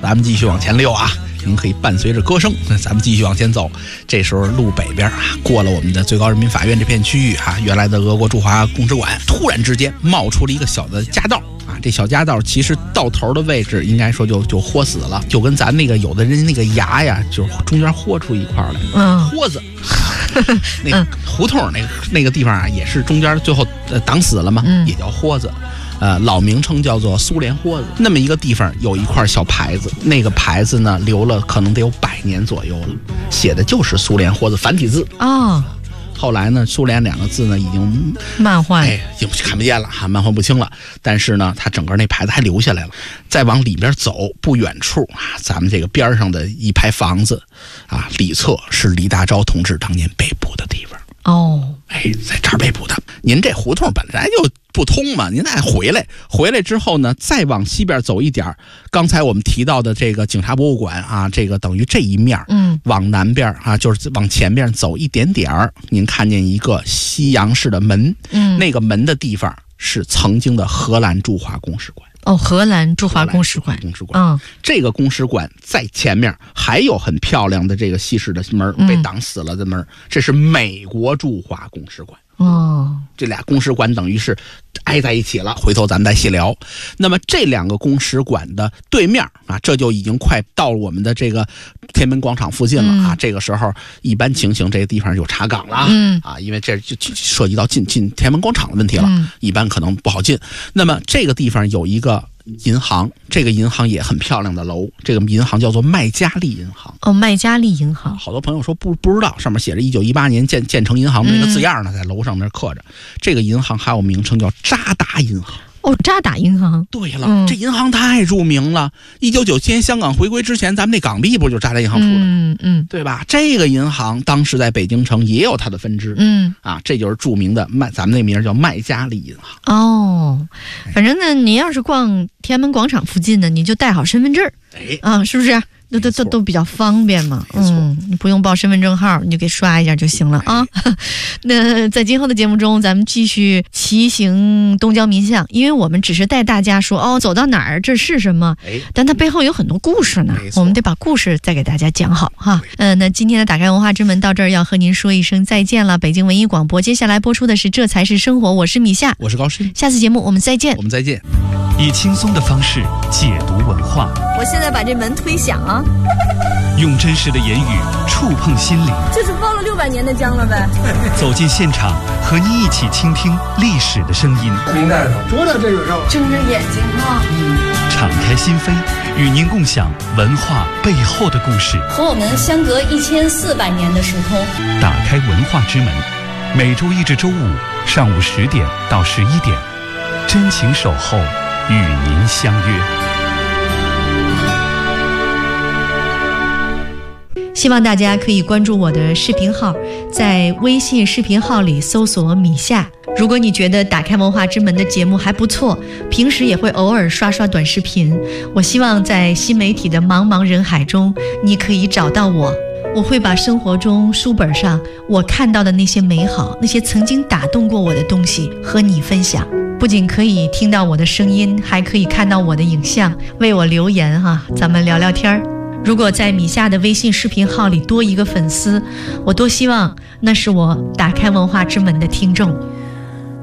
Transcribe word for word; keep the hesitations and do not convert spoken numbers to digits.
咱们继续往前溜啊。您可以伴随着歌声，咱们继续往前走。这时候路北边啊，过了我们的最高人民法院这片区域啊，原来的俄国驻华公使馆，突然之间冒出了一个小的夹道啊。这小夹道其实到头的位置，应该说就就豁死了，就跟咱那个有的人那个牙呀，就是中间豁出一块来，嗯，豁子。那个胡同那个那个地方啊，也是中间最后呃挡死了嘛，也叫豁子。呃，老名称叫做苏联豁子。那么一个地方有一块小牌子，那个牌子呢留了可能得有百年左右了，写的就是苏联豁子繁体字哦。 后来呢，苏联两个字呢已经漫画， 哎，已经看不见了哈，漫画不清了。但是呢，它整个那牌子还留下来了。再往里边走，不远处啊，咱们这个边上的一排房子啊，里侧是李大钊同志当年被捕的地方。 哦， 哎，在这儿被捕的。您这胡同本来就不通嘛，您再回来，回来之后呢，再往西边走一点，刚才我们提到的这个警察博物馆啊，这个等于这一面，嗯，往南边啊，就是往前边走一点点儿，您看见一个西洋式的门，嗯，那个门的地方是曾经的荷兰驻华公使馆。 哦，荷兰驻华公使馆， 公使馆，嗯，这个公使馆在前面还有很漂亮的这个西式的门，被挡死了的门，嗯，这是美国驻华公使馆。哦，这俩公使馆等于是挨在一起了，回头咱们再细聊。那么这两个公使馆的对面啊，这就已经快到了我们的这个天安门广场附近了啊。嗯，这个时候一般情形这个地方有查岗了，嗯，啊，因为这就涉及到进进天安门广场的问题了，嗯，一般可能不好进。那么这个地方有一个银行，这个银行也很漂亮的楼，这个银行叫做麦加利银行。 哦，麦加利银行， 好多朋友说不不知道，上面写着一九一八年建建成银行的那个字样呢，在楼上面刻着。这个银行还有名称叫渣打银行。 哦，渣打银行。 对了，嗯，这银行太著名了。一九九七年香港回归之前，咱们那港币不就是渣打银行出的？嗯嗯，对吧？这个银行当时在北京城也有它的分支。嗯啊，这就是著名的麦，咱们那名叫麦加利银行。 哦，反正呢，你要是逛天安门广场附近的，你就带好身份证，哎啊，是不是？都都都都比较方便嘛，嗯，你不用报身份证号，你就给刷一下就行了啊。那在今后的节目中，咱们继续骑行东郊民巷，因为我们只是带大家说哦，走到哪儿这是什么，但它背后有很多故事呢，我们得把故事再给大家讲好哈。嗯、呃，那今天的打开文化之门到这儿要和您说一声再见了。北京文艺广播接下来播出的是这才是生活，我是米夏， 我是高诗， 下次节目我们再见， 我们再见。 以轻松的方式解读文化， 我现在把这门推响啊， 用真实的言语触碰心灵， 就是包了六百年的浆了呗。 走进现场，和你一起倾听历史的声音。 明白了，多大这个肉， 睁着眼睛啊， 嗯，敞开心扉，与您共享文化背后的故事， 和我们相隔一千四百年的时空。 打开文化之门，每周一至周五上午十点到十一点，真情守候，与您相约。 希望大家可以关注我的视频号，在微信视频号里搜索米夏。如果你觉得打开文化之门的节目还不错，平时也会偶尔刷刷短视频，我希望在新媒体的茫茫人海中，你可以找到我。我会把生活中书本上我看到的那些美好，那些曾经打动过我的东西和你分享。不仅可以听到我的声音，还可以看到我的影像，为我留言哈，咱们聊聊天儿。如果在米夏的微信视频号里多一个粉丝，我多希望那是我打开文化之门的听众。